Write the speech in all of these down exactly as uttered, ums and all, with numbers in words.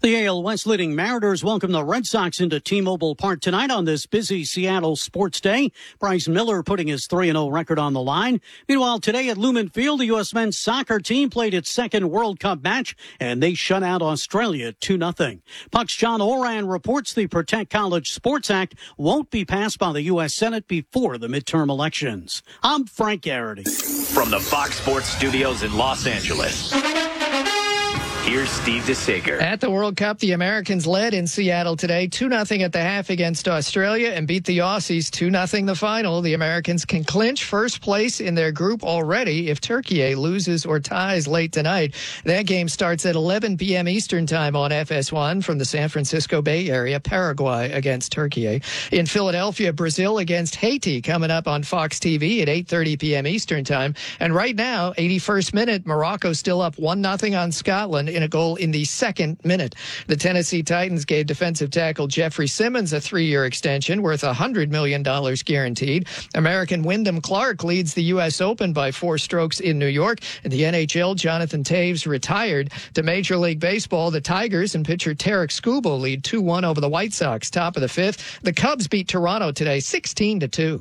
The A L West leading Mariners welcome the Red Sox into T-Mobile Park tonight on this busy Seattle sports day. Bryce Miller putting his three and oh record on the line. Meanwhile, today at Lumen Field, the U S men's soccer team played its second World Cup match, and they shut out Australia two nothing. Puck's John Oran reports the Protect College Sports Act won't be passed by the U S Senate before the midterm elections. I'm Frank Garrity. From the Fox Sports Studios in Los Angeles, here's Steve DeSager. At the World Cup, the Americans led in Seattle today two nothing at the half against Australia and beat the Aussies two nothing the final. The Americans can clinch first place in their group already if Turkey loses or ties late tonight. That game starts at eleven p.m. Eastern time on F S one from the San Francisco Bay Area. Paraguay against Turkey. In Philadelphia, Brazil against Haiti coming up on Fox T V at eight thirty p.m. Eastern time. And right now, eighty-first minute, Morocco still up one nothing on Scotland in a goal in the second minute. The Tennessee Titans gave defensive tackle Jeffrey Simmons a three-year extension worth one hundred million dollars guaranteed. American Wyndham Clark leads the U S Open by four strokes in New York. In the N H L, Jonathan Taves retired. To Major League Baseball, the Tigers and pitcher Tarek Skubal lead two one over the White Sox. Top of the fifth, the Cubs beat Toronto today sixteen to two.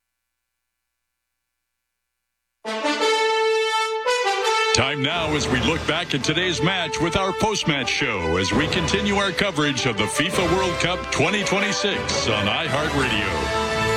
Time now as we look back at today's match with our post-match show as we continue our coverage of the FIFA World Cup twenty twenty-six on iHeartRadio.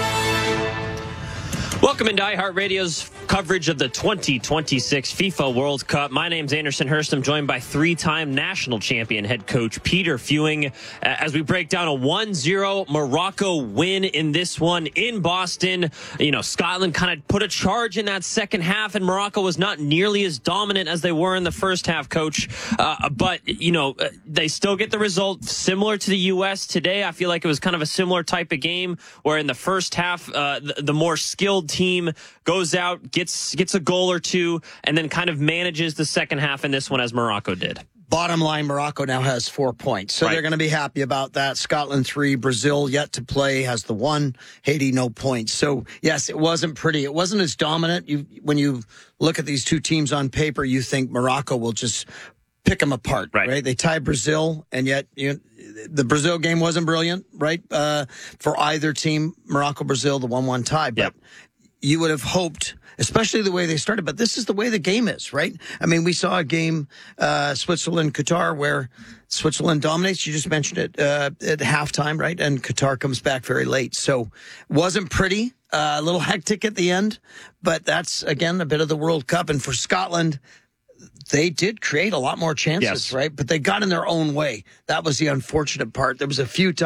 Welcome into iHeartRadio's coverage of the twenty twenty-six FIFA World Cup. My name's Anderson Hurst. I'm joined by three-time national champion head coach Peter Fewing as we break down a one zero Morocco win in this one in Boston. You know, Scotland kind of put a charge in that second half, and Morocco was not nearly as dominant as they were in the first half, Coach. Uh, but, you know, they still get the result similar to the U S today. I feel like it was kind of a similar type of game where in the first half, uh, the, the more skilled team goes out, gets gets a goal or two, and then kind of manages the second half in this one as Morocco did. Bottom line, Morocco now has four points. So right. They're going to be happy about that. Scotland three, Brazil yet to play has the one, Haiti no points. So, yes, it wasn't pretty. It wasn't as dominant. You, when you look at these two teams on paper, you think Morocco will just pick them apart, right? right? They tied Brazil, and yet you know, the Brazil game wasn't brilliant, right? Uh, for either team, Morocco, Brazil, the one one tie. But yep. You would have hoped, especially the way they started, but this is the way the game is, right? I mean, we saw a game, uh, Switzerland-Qatar, where Switzerland dominates. You just mentioned it uh, at halftime, right? And Qatar comes back very late. So wasn't pretty, uh, a little hectic at the end, but that's, again, a bit of the World Cup. And for Scotland, they did create a lot more chances, yes. right? But they got in their own way. That was the unfortunate part. There was a few times